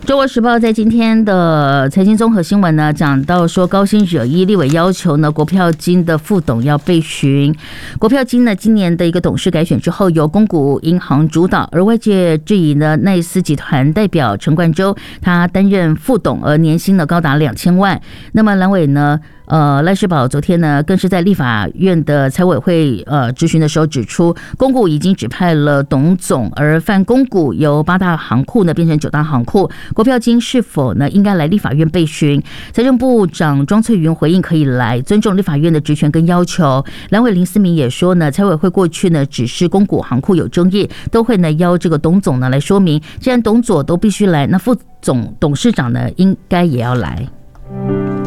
中国时报在今天的财经综合新闻呢，讲到说高薪惹议，立委要求呢国票金的副董要备询。国票金呢今年的一个董事改选之后，由公股银行主导，而外界质疑呢奈斯集团代表陈冠洲他担任副董，而年薪呢高达2000万。那么蓝委呢？赖士葆昨天呢，更是在立法院的财委会质询的时候指出，公股已经指派了董总，而泛公股由8大行库呢变成9大行库，国票金是否呢应该来立法院备询？财政部长庄翠云回应可以来，尊重立法院的职权跟要求。蓝委林思明也说呢，财委会过去呢只是公股行库有争议，都会呢邀这个董总呢来说明，既然董佐都必须来，那副总董事长呢应该也要来。